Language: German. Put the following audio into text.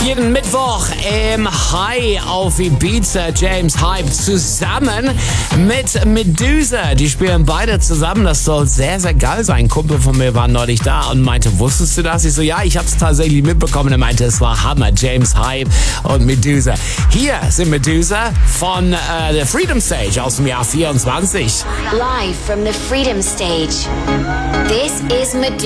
Jeden Mittwoch im High auf Ibiza. James Hype zusammen mit Medusa. Die spielen beide zusammen. Das soll sehr, sehr geil sein. Ein Kumpel von mir war neulich da und meinte, wusstest du das? Ich so, ja, ich habe es tatsächlich mitbekommen. Er meinte, es war Hammer. James Hype und Medusa. Hier sind Medusa von der Freedom Stage aus dem Jahr 24. Live from the Freedom Stage. This is Medusa.